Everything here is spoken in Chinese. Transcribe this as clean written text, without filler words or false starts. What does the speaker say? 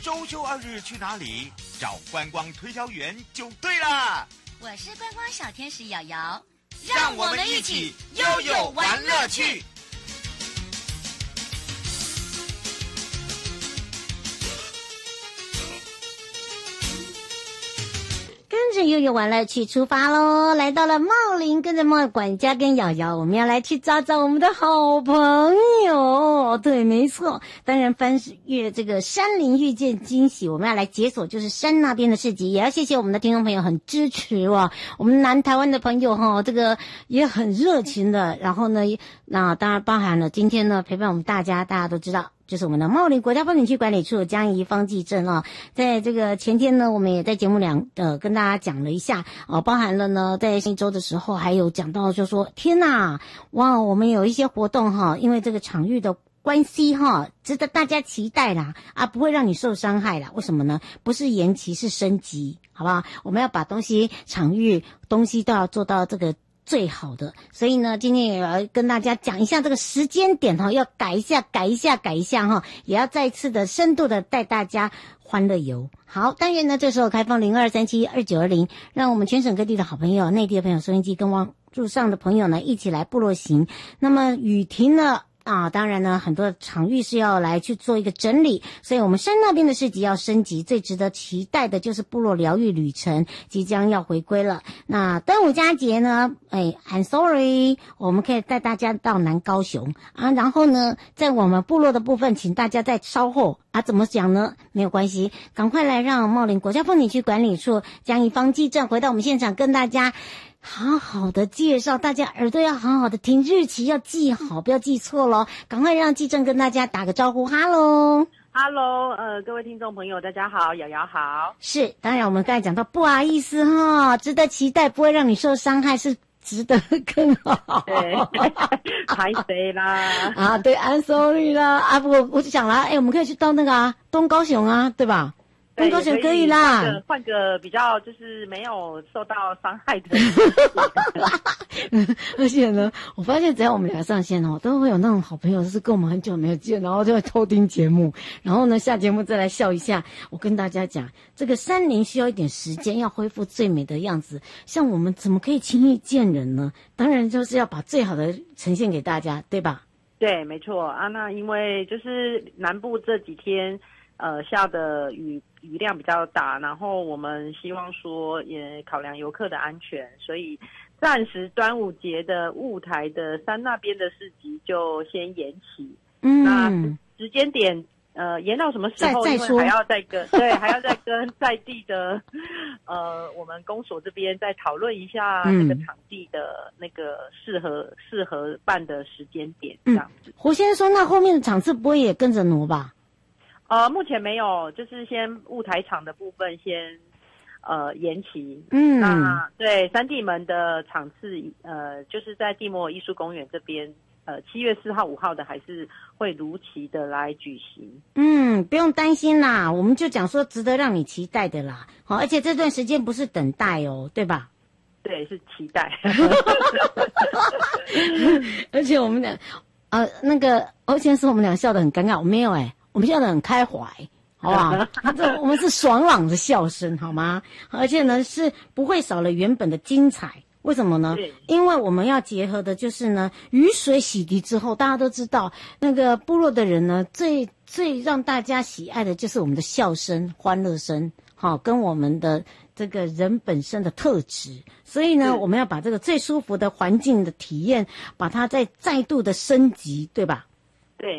周休2日去哪里？找观光推销员就对了。 我是观光小天使瑶瑶， 让我们一起悠悠玩乐趣。 跟着悠悠玩乐趣出发咯，来到了茂林，跟着茂管家跟瑶瑶，我们要来去找找我们的好朋友。对，没错，当然翻越这个山林遇见惊喜，我们要来解锁就是山那边的市集，也要谢谢我们的听众朋友很支持哇，我们南台湾的朋友哈，这个也很热情的，然后呢，那当然包含了今天呢陪伴我们大家都知道。就是我们的茂林国家风景区管理处江宜芳技正啊，在这个前天呢，我们也在节目跟大家讲了一下包含了呢在上一周的时候还有讲到，就说天哪，哇，我们有一些活动哈，因为这个场域的关系哈，值得大家期待啦不会让你受伤害啦。为什么呢？不是延期，是升级，好不好？我们要把场域东西都要做到这个最好的，所以呢，今天也要跟大家讲一下这个时间点要改一下也要再次的深度的带大家欢乐游。好，当然呢，这时候开放02372920，让我们全省各地的好朋友、内地的朋友、收音机跟网路上的朋友呢，一起来部落行。那么雨停了。当然呢，很多场域是要来去做一个整理，所以我们山那边的市集要升级，最值得期待的就是部落疗愈旅程即将要回归了。那端午佳节呢，I'm sorry， 我们可以带大家到南高雄然后呢，在我们部落的部分，请大家再稍后怎么讲呢？没有关系，赶快来让茂林国家风景区管理处江宜芳技正回到我们现场，跟大家好好的介绍，大家耳朵要好好的听，日期要记好，不要记错咯。赶快让技正跟大家打个招呼，哈喽。 各位听众朋友，大家好，瑶瑶好。 是，当然我们刚才讲到，不好意思值得期待，不会让你受伤害，是值得更好。 对，拍谁啦？ 对 ，I'm sorry 啦。不过我就想了，我们可以去到那个东高雄对吧？东高雄可以啦， 换个比较就是没有受到伤害的。 而且呢，我发现只要我们俩上线都会有那种好朋友是跟我们很久没有见，然后就会偷听节目，然后呢下节目再来笑一下。我跟大家讲，这个山林需要一点时间，要恢复最美的样子。像我们怎么可以轻易见人呢？当然就是要把最好的呈现给大家，对吧？ 对，没错那因为就是南部这几天下的雨量比较大，然后我们希望说也考量游客的安全，所以暂时端午节的雾台的山那边的市集就先延期。那时间点延到什么时候？因为还要再跟在地的我们公所这边再讨论一下那个场地的那个适合办的时间点这样子。 胡先生说，那后面的场次不会也跟着挪吧？ 目前没有，就是先雾台场的部分先延期。那对三地门的场次就是在地摩尔艺术公园这边7月4号、5号的还是会如期的来举行。 不用担心啦，我们就讲说值得让你期待的啦。好，而且这段时间不是等待对吧？ 对，是期待。 而且我们俩那个欧先生，我们俩笑得很尴尬，我没有我们笑得很开怀，好不好？我们是爽朗的笑声，好吗？而且呢，是不会少了原本的精彩。为什么呢？因为我们要结合的就是呢，雨水洗涤之后，大家都知道，那个部落的人呢，最让大家喜爱的就是我们的笑声、欢乐声，跟我们的这个人本身的特质。所以呢，我们要把这个最舒服的环境的体验，把它再度的升级，对吧？